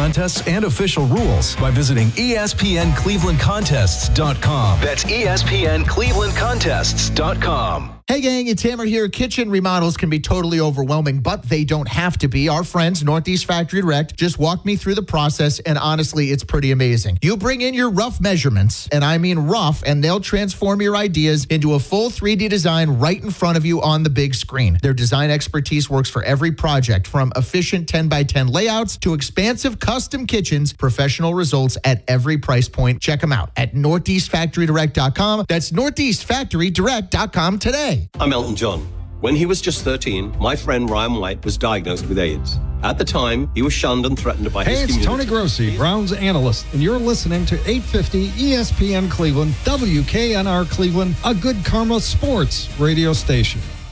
contests and official rules by visiting ESPNClevelandContests.com. That's ESPNClevelandContests.com. Hey gang, it's Hammer here. Kitchen remodels can be totally overwhelming, but they don't have to be. Our friends, Northeast Factory Direct, just walked me through the process, and honestly, it's pretty amazing. You bring in your rough measurements, and I mean rough, and they'll transform your ideas into a full 3D design right in front of you on the big screen. Their design expertise works for every project, from efficient 10x10 layouts to expansive custom kitchens, professional results at every price point. Check them out at NortheastFactoryDirect.com. That's NortheastFactoryDirect.com today. I'm Elton John. When he was just 13, my friend Ryan White was diagnosed with AIDS. At the time, he was shunned and threatened by his community. Hey, it's Tony Grossi, Browns analyst, and you're listening to 850 ESPN Cleveland, WKNR Cleveland, a Good Karma sports radio station.